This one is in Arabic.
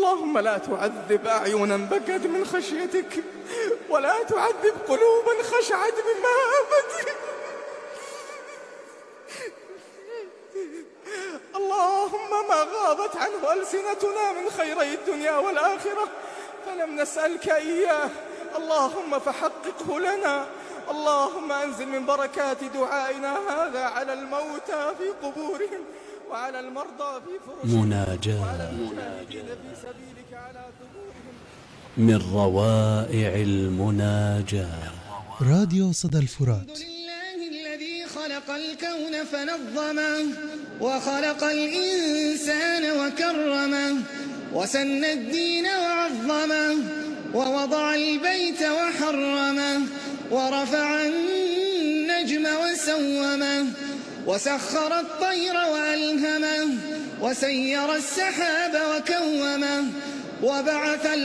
اللهم لا تعذب أعينا بكت من خشيتك، ولا تعذب قلوبا خشعت من مهابتك. اللهم ما غابت عنه ألسنتنا من خيري الدنيا والآخرة فلم نسألك إياه، اللهم فحققه لنا. اللهم أنزل من بركات دعائنا هذا على الموتى في قبورهم، وعلى المرضى في فرشهم، وعلى المجاهدين في سبيلك على ثبورهم. من روائع المناجاة. راديو صدى الفرات. الحمد لله الذي خلق الكون فنظمه، وخلق الإنسان وكرمه، وسن الدين وعظمه، ووضع البيت وحرمه، ورفع النجم وسومه، وسخر الطير وألهمه، وسير السحاب وكومه، وبعث